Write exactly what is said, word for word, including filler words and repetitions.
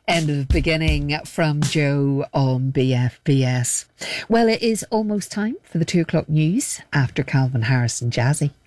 End of beginning from Joe on B F B S. Well, it is almost time for the two o'clock news after Calvin Harris and Jazzy.